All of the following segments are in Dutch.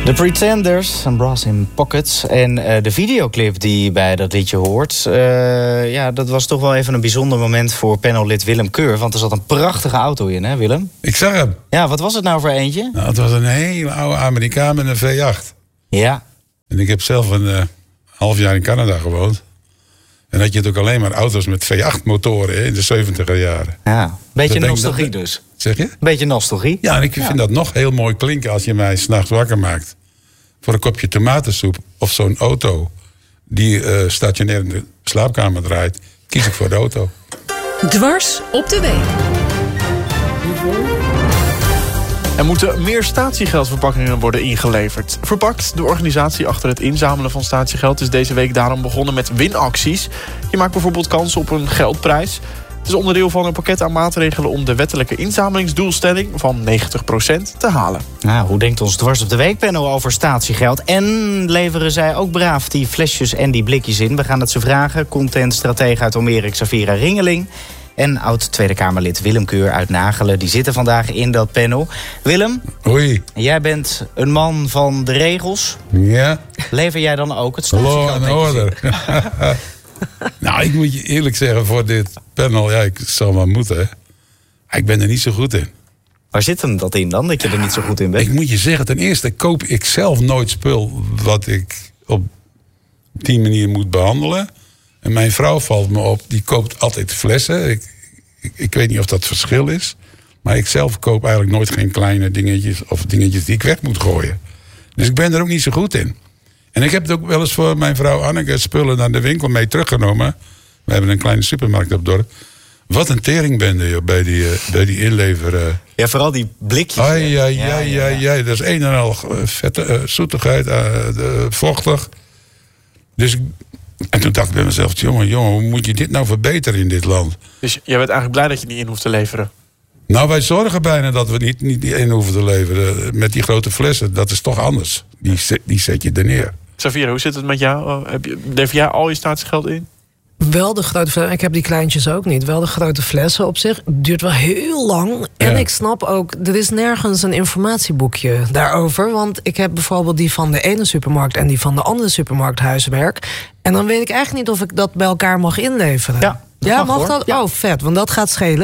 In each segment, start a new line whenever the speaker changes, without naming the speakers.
The Pretenders en Brass in Pockets. En de videoclip die bij dat liedje hoort... dat was toch wel even een bijzonder moment voor panellid Willem Keur. Want er zat een prachtige auto in, hè Willem?
Ik zag hem.
Ja, wat was het nou voor eentje?
Nou, het was een hele oude Amerikaan met een V8.
Ja.
En ik heb zelf een half jaar in Canada gewoond. En had je ook alleen maar auto's met V8-motoren in de 70er jaren.
Ja, beetje nostalgie dus.
Zeg je?
Beetje nostalgie.
Ja, en ik vind dat nog heel mooi klinken als je mij 's nachts wakker maakt. Voor een kopje tomatensoep of zo'n auto die stationair in de slaapkamer draait. Kies ik voor de auto.
Dwars op de week.
Er moeten meer statiegeldverpakkingen worden ingeleverd. Verpakt, de organisatie achter het inzamelen van statiegeld is deze week daarom begonnen met winacties. Je maakt bijvoorbeeld kans op een geldprijs. Het is onderdeel van een pakket aan maatregelen om de wettelijke inzamelingsdoelstelling van 90% te halen.
Nou, hoe denkt ons Dwars op de Week panel over statiegeld? En leveren zij ook braaf die flesjes en die blikjes in? We gaan het ze vragen. Contentstratege uit Almere, Xavira Ringeling. En oud-Tweede Kamerlid Willem Keur uit Nagelen. Die zitten vandaag in dat panel. Willem,
Hoi.
jij bent een man van de regels.
Ja.
Lever jij dan ook het
Hallo
statiegeld?
en order. Nou, ik moet je eerlijk zeggen voor dit panel. Ja, ik zal maar moeten. Hè. Ik ben er niet zo goed in.
Waar zit hem dat in dan, dat je er niet zo goed in bent?
Ik moet je zeggen, ten eerste koop ik zelf nooit spul wat ik op die manier moet behandelen. En mijn vrouw valt me op, die koopt altijd flessen. Ik weet niet of dat verschil is. Maar ik zelf koop eigenlijk nooit geen kleine dingetjes of dingetjes die ik weg moet gooien. Dus ik ben er ook niet zo goed in. En ik heb het ook wel eens voor mijn vrouw Anneke spullen naar de winkel mee teruggenomen. We hebben een kleine supermarkt op het dorp. Wat een teringbende joh, bij die inlever.
Ja, vooral die blikjes.
Ja. Dat is een en al vette zoetigheid, vochtig. Dus en toen dacht ik bij mezelf, jongen, hoe moet je dit nou verbeteren in dit land?
Dus jij bent eigenlijk blij dat je niet in hoeft te leveren?
Nou, wij zorgen bijna dat we niet in hoeven te leveren. Met die grote flessen, dat is toch anders. Die zet je er neer.
Xavier, hoe zit het met jou? Lever jij al je statiegeld in?
Wel de grote flessen. Ik heb die kleintjes ook niet. Wel de grote flessen op zich. Het duurt wel heel lang. En ik snap ook, er is nergens een informatieboekje daarover. Want ik heb bijvoorbeeld die van de ene supermarkt en die van de andere supermarkt huiswerk. En dan weet ik eigenlijk niet of ik dat bij elkaar mag inleveren. Ja, mag dat? Ja. Oh, vet, want dat gaat schelen.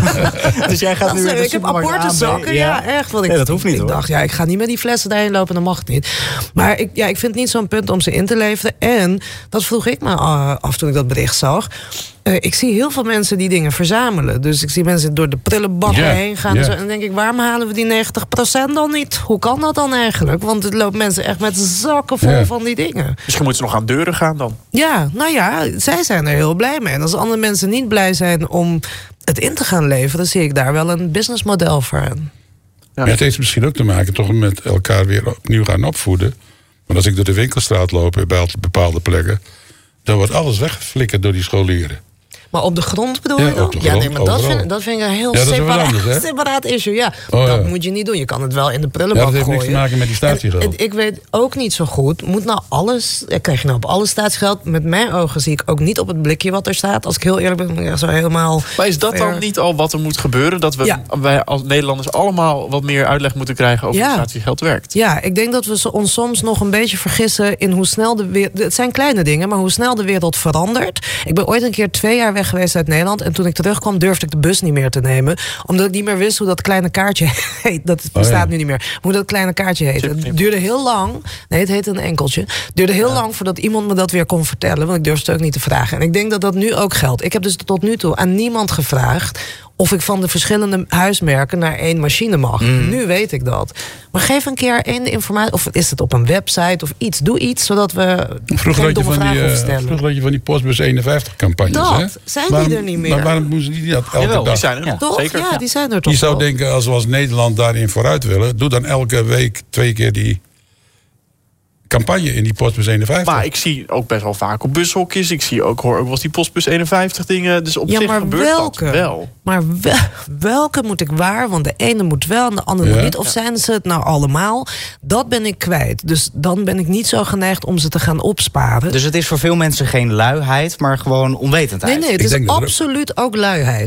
Dus jij gaat nu weer de
ik heb aparte zakken, ja, echt. Want
dat hoeft niet,
ik
hoor.
dacht, ik ga niet met die flessen daarheen lopen, dat mag het niet. Maar ik vind het niet zo'n punt om ze in te leveren. En dat vroeg ik me af toen ik dat bericht zag. Ik zie heel veel mensen die dingen verzamelen. Dus ik zie mensen door de prullenbakken heen gaan. En dan denk ik, waarom halen we die 90% dan niet? Hoe kan dat dan eigenlijk? Want het loopt mensen echt met zakken vol van die dingen.
Misschien moeten ze nog aan deuren gaan dan.
Ja, nou ja, zij zijn er heel blij mee. En als andere mensen niet blij zijn om het in te gaan leveren, zie ik daar wel een businessmodel voor aan.
Ja. Het heeft misschien ook te maken toch met elkaar weer opnieuw gaan opvoeden. Want als ik door de winkelstraat loop bij bepaalde plekken, dan wordt alles weggeflikkerd door die scholieren.
Maar op de grond bedoel je dan? Ja, nee, maar dat vind ik een heel separaat issue. Ja, dat moet je niet doen. Je kan het wel in de prullenbak gooien.
Ja, dat heeft niks te maken met die statiegeld.
Ik weet ook niet zo goed. Moet nou alles, krijg je nou op alles statiegeld? Met mijn ogen zie ik ook niet op het blikje wat er staat. Als ik heel eerlijk ben, ben ik zo helemaal...
Maar is dat dan niet al wat er moet gebeuren? Dat wij als Nederlanders allemaal wat meer uitleg moeten krijgen over hoe statiegeld werkt?
Ja, ik denk dat we ons soms nog een beetje vergissen in hoe snel de wereld... Het zijn kleine dingen, maar hoe snel de wereld verandert. Ik ben ooit een keer 2 jaar weg geweest uit Nederland. En toen ik terugkwam, durfde ik de bus niet meer te nemen. Omdat ik niet meer wist hoe dat kleine kaartje heet. Dat bestaat nu niet meer. Hoe dat kleine kaartje heet. Het duurde heel lang. Nee, het heette een enkeltje. Het duurde heel lang voordat iemand me dat weer kon vertellen. Want ik durfde het ook niet te vragen. En ik denk dat dat nu ook geldt. Ik heb dus tot nu toe aan niemand gevraagd of ik van de verschillende huismerken naar 1 machine mag. Nu weet ik dat. Maar geef een keer één informatie. Of is het op een website of iets. Doe iets, zodat we geen domme vragen hoeven stellen.
Vroeger had je van die Postbus 51 campagnes.
Dat, zijn die er niet meer?
Maar waarom moesten die dat elke dag?
Die zijn er
toch?
Zeker.
Ja, die zijn er toch.
Je zou denken, als we als Nederland daarin vooruit willen, doe dan elke week 2 keer die campagne in die Postbus 51.
Maar ik zie ook best wel vaak op bushokjes. Hoor ook wel eens die Postbus 51 dingen. Dus op zich gebeurt dat wel.
Maar welke moet ik waar? Want de ene moet wel en de andere moet niet. Of zijn ze het nou allemaal? Dat ben ik kwijt. Dus dan ben ik niet zo geneigd om ze te gaan opsparen.
Dus het is voor veel mensen geen luiheid, maar gewoon onwetendheid.
Nee, het is absoluut ook luiheid.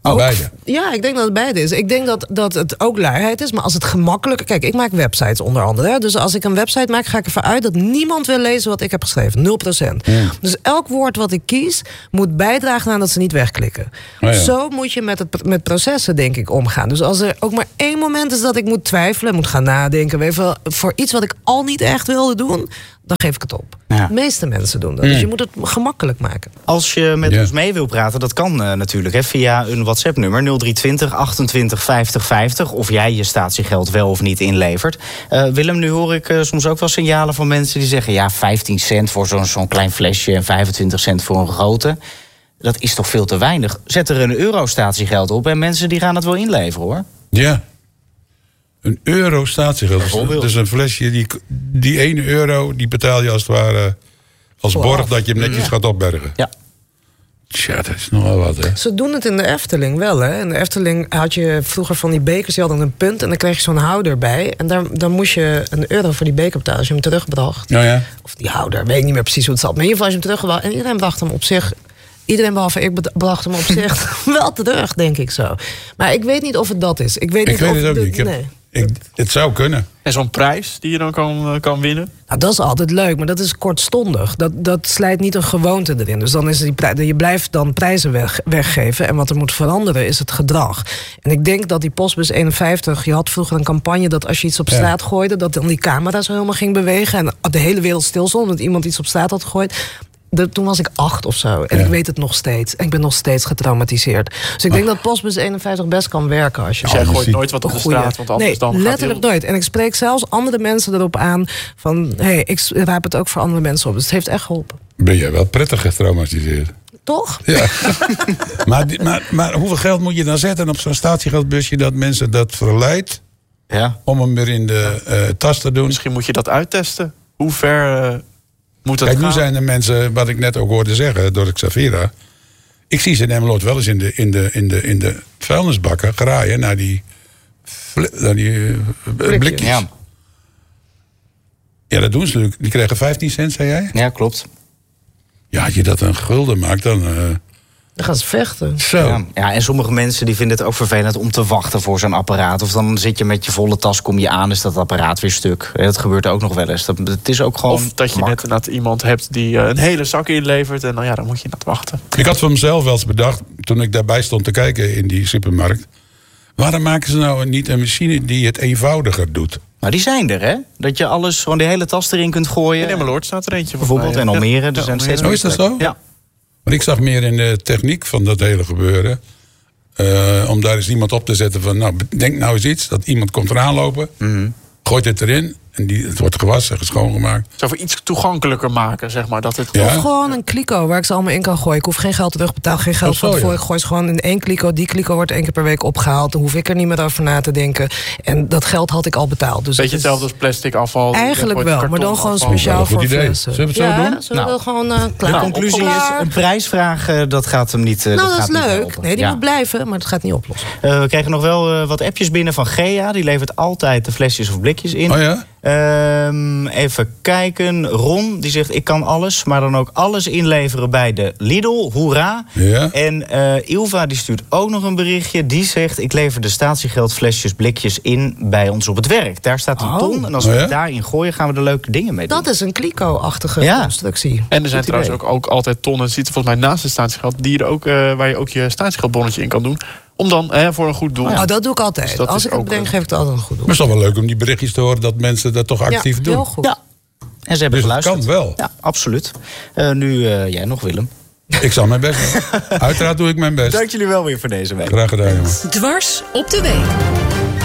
Beide.
Ja, ik denk dat het beide is. Ik denk dat het ook luiheid is, maar als het gemakkelijk... Kijk, ik maak websites onder andere. Hè? Dus als ik een website maak, ga ik ervan uit dat niemand wil lezen wat ik heb geschreven. 0%.
Ja.
Dus elk woord wat ik kies, moet bijdragen aan dat ze niet wegklikken.
Oh ja.
Zo moet je met processen, denk ik, omgaan. Dus als er ook maar één moment is dat ik moet twijfelen, moet gaan nadenken, weet je wel, voor iets wat ik al niet echt wilde doen, dan geef ik het op.
Ja.
De meeste mensen doen dat. Dus je moet het gemakkelijk maken.
Als je met ons mee wil praten, dat kan natuurlijk hè, via een WhatsApp-nummer 0320 28 50 50. Of jij je statiegeld wel of niet inlevert. Willem, nu hoor ik soms ook wel signalen van mensen die zeggen, ja, 15 cent voor zo'n klein flesje en 25 cent voor een grote. Dat is toch veel te weinig. Zet er een euro statiegeld op en mensen die gaan het wel inleveren, hoor.
Ja. Een euro statiegeld. Dus een flesje, die 1 euro, die betaal je als het ware als borg dat je hem netjes gaat opbergen.
Ja.
Tja, dat is nogal wat, hè.
Ze doen het in de Efteling wel, hè. In de Efteling had je vroeger van die bekers, die hadden een punt en dan kreeg je zo'n houder bij. En dan moest je €1 voor die beker betalen als je hem terugbracht.
Ja.
Of die houder, weet ik niet meer precies hoe het zat. Maar in ieder geval als je hem teruggebracht. En iedereen bracht hem op zich... Iedereen behalve ik bracht hem op zich wel terug, denk ik zo. Maar ik weet niet of het dat is. Ik weet
het ook niet. Het zou kunnen.
En zo'n prijs die je dan kan winnen?
Nou, dat is altijd leuk, maar dat is kortstondig. Dat slijt niet een gewoonte erin. Dus dan is je blijft dan prijzen weggeven. En wat er moet veranderen is het gedrag. En ik denk dat die Postbus 51... Je had vroeger een campagne dat als je iets op straat gooide, dat dan die camera zo helemaal ging bewegen. En de hele wereld stil stond omdat iemand iets op straat had gegooid. Toen was ik 8 of zo. En ik weet het nog steeds. En ik ben nog steeds getraumatiseerd. Dus ik denk dat Postbus 51 best kan werken. Als je
jij gooit nooit wat op de straat, want anders dan gaat
letterlijk nooit. En ik spreek zelfs andere mensen erop aan van, ik raap het ook voor andere mensen op. Dus het heeft echt geholpen.
Ben jij wel prettig getraumatiseerd?
Toch?
Ja. maar hoeveel geld moet je dan zetten op zo'n statiegeldbusje dat mensen dat verleidt om hem weer in de tas te doen?
Misschien moet je dat uittesten. Hoe ver...
Kijk, nu zijn er mensen, wat ik net ook hoorde zeggen door Xavira. Ik zie ze in Emmeloord wel eens in de vuilnisbakken graaien naar die blikjes. Ja, dat doen ze natuurlijk. Die krijgen 15 cent, zei jij?
Ja, klopt.
Ja, als je dat een gulden maakt, dan
gaan ze vechten.
Zo.
Ja, en sommige mensen die vinden het ook vervelend om te wachten voor zo'n apparaat. Of dan zit je met je volle tas, kom je aan, is dat apparaat weer stuk. Dat gebeurt ook nog wel eens. Het is ook gewoon
of dat je net inderdaad iemand hebt die een hele zak inlevert. En dan moet je net wachten.
Ik had voor mezelf wel eens bedacht, toen ik daarbij stond te kijken in die supermarkt. Waarom maken ze nou niet een machine die het eenvoudiger doet?
Maar die zijn er, hè? Dat je alles, gewoon de hele tas erin kunt gooien.
In Emmeloord staat er eentje.
Bijvoorbeeld, en Almere. Er zijn steeds meer.
Is dat zo?
Ja.
Maar ik zag meer in de techniek van dat hele gebeuren. Om daar eens iemand op te zetten van, denk nou eens iets. Dat iemand komt eraan lopen, gooit het erin. En het wordt gewassen en schoongemaakt.
Zou voor iets toegankelijker maken, zeg maar. Dat het...
Of gewoon een kliko waar ik ze allemaal in kan gooien. Ik hoef geen geld terugbetaald, geen geld van tevoren. Ik gooi ze gewoon in 1 kliko. Die kliko wordt 1 keer per week opgehaald. Dan hoef ik er niet meer over na te denken. En dat geld had ik al betaald. Dus
beetje hetzelfde als plastic afval.
Eigenlijk wel, maar dan gewoon speciaal voor flessen.
Zullen we het zo doen?
Zullen we gewoon klaar?
De conclusie is, een prijsvraag, dat gaat hem niet.
Dat is leuk. Nee, die moet blijven, maar het gaat niet oplossen.
We kregen nog wel wat appjes binnen van Gea. Die levert altijd de flesjes of blikjes in.
Oh ja?
Even kijken. Ron, die zegt, ik kan alles, maar dan ook alles inleveren bij de Lidl. Hoera.
Ja.
En Ilva, die stuurt ook nog een berichtje. Die zegt, ik lever de statiegeldflesjes, blikjes in bij ons op het werk. Daar staat een ton. En als we het daarin gooien, gaan we er leuke dingen mee doen.
Dat is een kliko-achtige constructie.
En er zijn trouwens ook altijd tonnen. Het ziet er volgens mij naast het statiegeld die er ook, waar je ook je statiegeldbonnetje in kan doen. Om dan voor een goed doel.
Nou, dat doe ik altijd.
Dus
als ik het bedenk, geef ik het altijd een goed doel.
Maar het is toch wel leuk om die berichtjes te horen dat mensen dat toch actief doen.
Heel goed.
Ja. En ze hebben
Dus
geluisterd.
het kan wel.
Ja, absoluut. Nu jij nog, Willem.
Ik zal mijn best doen. Uiteraard doe ik mijn best.
Dank jullie wel weer voor deze week.
Graag gedaan, jongen.
Dwars op de week.